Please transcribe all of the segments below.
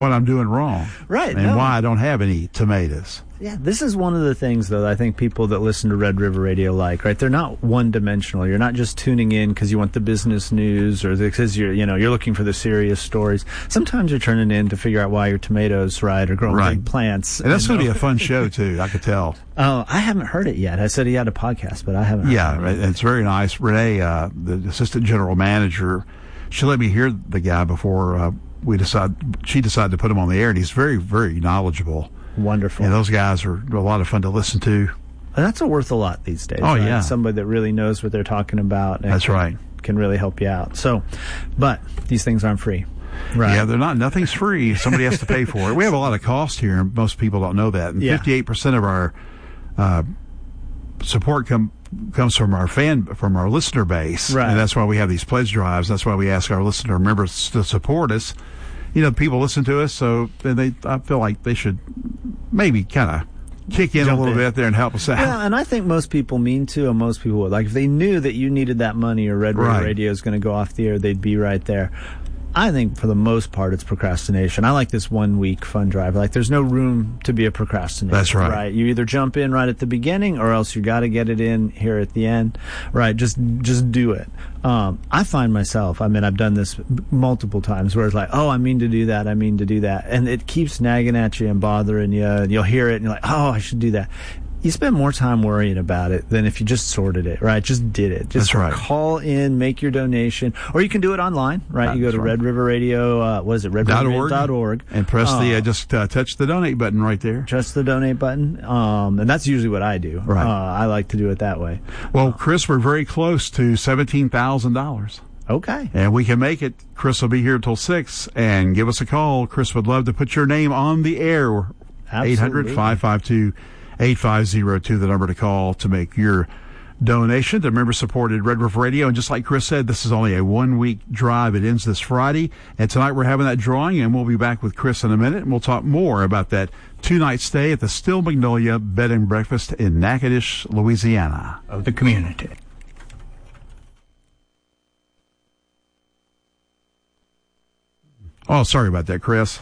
what I'm doing wrong. Right. And why I don't have any tomatoes. Yeah, this is one of the things, though, that I think people that listen to Red River Radio like, right? They're not one-dimensional. You're not just tuning in because you want the business news or because you're looking for the serious stories. Sometimes you're turning in to figure out why your tomatoes, right, are growing big plants. And that's going to be a fun show, too, I could tell. Oh, I haven't heard it yet. I said he had a podcast, but I haven't heard it. Yeah, it's very nice. Renee, the assistant general manager, she let me hear the guy before she decided to put him on the air, and he's very, very knowledgeable. Wonderful. And those guys are a lot of fun to listen to. And that's worth a lot these days. Oh, right? yeah. Somebody that really knows what they're talking about. And that's right. Can really help you out. So, but these things aren't free. Right. Yeah, nothing's free. Somebody has to pay for it. We have a lot of cost here, and most people don't know that. And 58% of our support comes from our listener base. Right. And that's why we have these pledge drives. That's why we ask our listener members to support us. People listen to us, so I feel like they should maybe kind of kick in a little bit there and help us out. Well, and I think most people mean to, and most people would. Like, if they knew that you needed that money or Red River Radio is going to go off the air, they'd be right there. I think for the most part it's procrastination. I like this 1 week fun drive. Like, there's no room to be a procrastinator. That's right. You either jump in right at the beginning or else you got to get it in here at the end. Right. Just do it. I find myself, I've done this multiple times where it's like, oh, I mean to do that. And it keeps nagging at you and bothering you, and you'll hear it and you're like, oh, I should do that. You spend more time worrying about it than if you just sorted it, right? Just did it. Just call in, make your donation, or you can do it online, right? You go to Red River Radio, redriver.org. And press touch the donate button right there. Just the donate button. And that's usually what I do. Right. I like to do it that way. Well, Chris, we're very close to $17,000. Okay. And we can make it. Chris will be here until 6, and give us a call. Chris would love to put your name on the air. 800-552-8502, the number to call to make your donation to member-supported Red River Radio. And just like Chris said, this is only a 1 week drive. It ends this Friday. And tonight we're having that drawing, and we'll be back with Chris in a minute, and we'll talk more about that 2-night stay at the Still Magnolia Bed and Breakfast in Natchitoches, Louisiana. Of the community. Oh, sorry about that, Chris.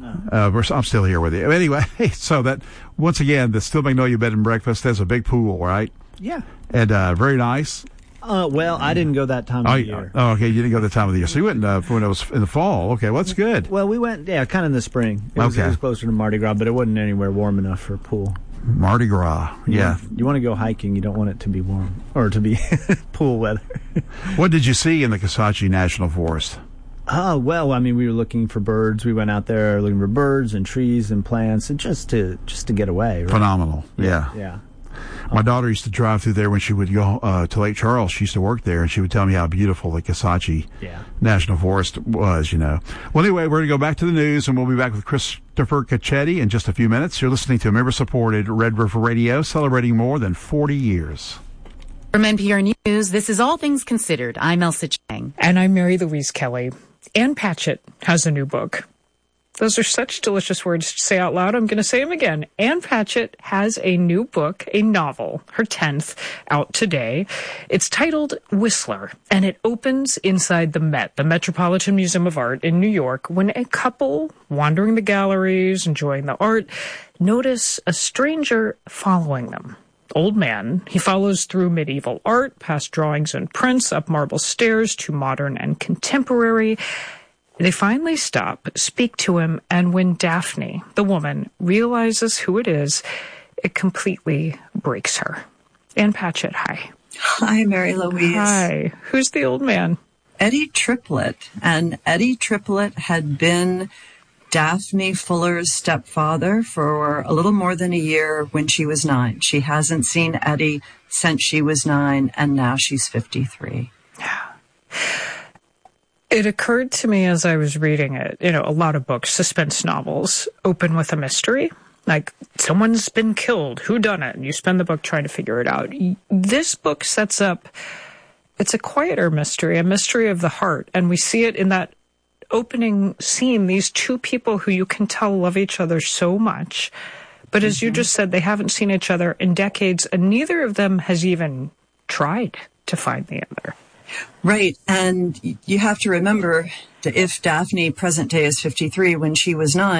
I'm still here with you. Anyway, so that, once again, the Still Magnolia Bed and Breakfast has a big pool, right? Yeah. And very nice. Well, I didn't go that time of the year. Oh, okay. You didn't go that time of the year. So you went when it was in the fall. Okay, well, that's good. Well, we went, kind of in the spring. It was closer to Mardi Gras, but it wasn't anywhere warm enough for a pool. Mardi Gras, yeah. You want to go hiking, you don't want it to be warm, or to be pool weather. What did you see in the Kisatchie National Forest? Oh, well, we were looking for birds. We went out there looking for birds and trees and plants, and just to get away. Right? Phenomenal, yeah. Yeah. My daughter used to drive through there when she would go to Lake Charles. She used to work there, and she would tell me how beautiful the Kisatchie National Forest was, Well, anyway, we're going to go back to the news, and we'll be back with Christopher Cacchetti in just a few minutes. You're listening to member-supported Red River Radio, celebrating more than 40 years. From NPR News, this is All Things Considered. I'm Elsa Chang. And I'm Mary Louise Kelly. Ann Patchett has a new book. Those are such delicious words to say out loud. I'm going to say them again. Ann Patchett has a new book, a novel, her 10th, out today. It's titled Whistler, and it opens inside the Met, the Metropolitan Museum of Art in New York, when a couple wandering the galleries, enjoying the art, notice a stranger following them. Old man. He follows through medieval art, past drawings and prints, up marble stairs to modern and contemporary. They finally stop, speak to him, and when Daphne, the woman, realizes who it is, it completely breaks her. Ann Patchett, hi. Hi, Mary Louise. Hi. Who's the old man? Eddie Triplett. And Eddie Triplett had been Daphne Fuller's stepfather for a little more than a year when she was 9. She hasn't seen Eddie since she was 9, and now she's 53. Yeah. It occurred to me as I was reading it, a lot of books, suspense novels, open with a mystery. Like, someone's been killed, who done it? And you spend the book trying to figure it out. This book sets up, it's a quieter mystery, a mystery of the heart. And we see it in that opening scene, these two people who you can tell love each other so much. But as you just said, they haven't seen each other in decades, and neither of them has even tried to find the other. Right. And you have to remember that if Daphne present day is 53, when she was 9,